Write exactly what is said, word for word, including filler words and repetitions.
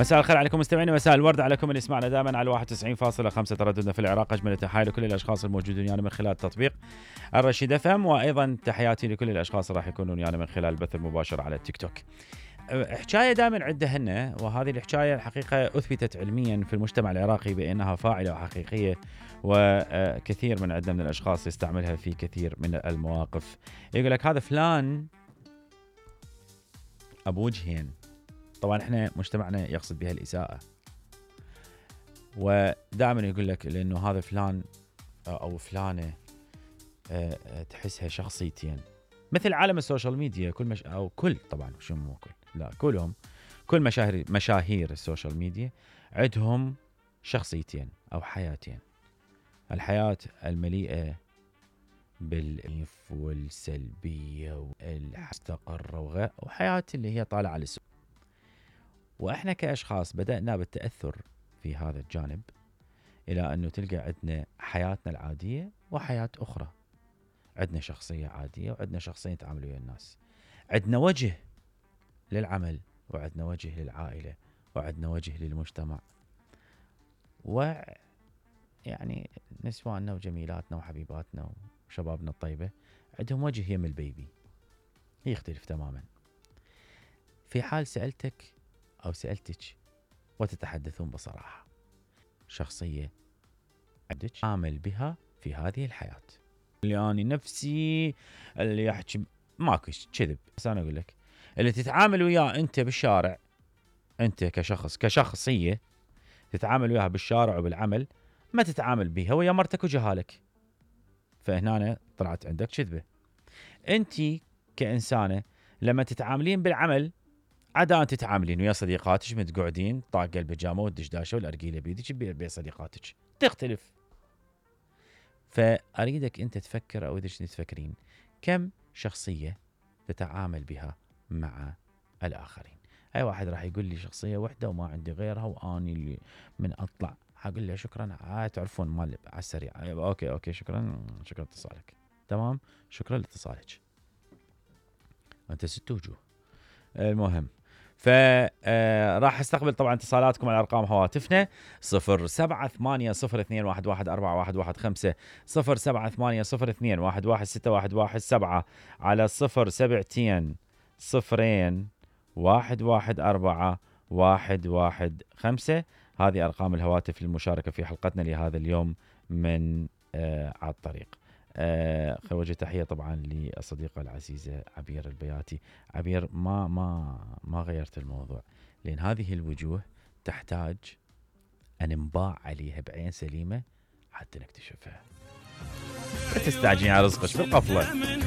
مساء الخير عليكم مستمعينا، مساء الورد عليكم اللي يسمعنا دائما على واحد وتسعين فاصلة خمسة ترددنا في العراق. اجمل التحايا لكل الاشخاص الموجودين يعني من خلال تطبيق الرشيد اف ام، وايضا تحياتي لكل الاشخاص اللي راح يكونون يعني من خلال البث المباشر على التيك توك. حكايه دائما عندها هنا، وهذه الحكايه الحقيقه اثبتت علميا في المجتمع العراقي بانها فاعله وحقيقيه، وكثير من عندنا من الاشخاص يستعملها في كثير من المواقف. يقول لك هذا فلان ابو وجهين. طبعا احنا مجتمعنا يقصد بها الاساءه، ودائما يقول لك لانه هذا فلان او فلانه تحسها شخصيتين، مثل عالم السوشيال ميديا. كل مش او كل طبعا شو مو كل لا كلهم كل مشاهير مشاهير السوشيال ميديا عندهم شخصيتين او حياتين. الحياه المليئه بالعنف والسلبيه والمستقره وحياه اللي هي طالعه على السوق. واحنا كاشخاص بدانا بالتاثر في هذا الجانب الى انه تلقى عندنا حياتنا العاديه وحياه اخرى. عندنا شخصيه عاديه وعندنا شخصيه نتعامل ويا الناس. عندنا وجه للعمل وعندنا وجه للعائله وعندنا وجه للمجتمع. ويعني نسواننا وجميلاتنا وحبيباتنا وشبابنا الطيبه عندهم وجه يم البيبي يختلف تماما. في حال سالتك أو سألتك وتتحدثون بصراحة، شخصية عندك عامل بها في هذه الحياة، اللي أنا نفسي اللي يحكي ماكو كذب، بس أنا أقول لك اللي تتعامل وياه أنت بالشارع، أنت كشخص كشخصية تتعامل وياها بالشارع وبالعمل، ما تتعامل بها ويا مرتك وجهالك، فهنا طلعت عندك كذبة. أنت كإنسانة لما تتعاملين بالعمل عادة تتعاملين ويا صديقاتك متقعدين طاقة البيجامة والدشداشة والأرجيلة بيدك بيا صديقاتك، تختلف. فأريدك أنت تفكر أو إذا تفكرين كم شخصية تتعامل بها مع الآخرين. أي واحد راح يقول لي شخصية واحدة وما عندي غيرها وأني اللي من أطلع هقول له شكرا. آه تعرفون مال على السريع. أوكي أوكي شكرا شكرا لاتصالك. تمام شكرا لاتصالك. أنت ست وجوه. المهم فراح استقبل طبعا اتصالاتكم على ارقام هواتفنا صفر سبعة ثمانية صفر اثنين واحد واحد أربعة واحد واحد خمسة صفر سبعة ثمانية صفر اثنين واحد واحد ستة واحد واحد سبعة على صفر سبعتين صفرين واحد واحد أربعة واحد واحد خمسة. هذه ارقام الهواتف للمشاركة في حلقتنا لهذا اليوم من آه على الطريق. أه وجه تحية طبعا للصديقة العزيزة عبير البياتي. عبير ما ما ما غيرت الموضوع، لأن هذه الوجوه تحتاج أن نباع عليها بعين سليمة حتى نكتشفها. لا تستعجلين على رزقك بالقفلة.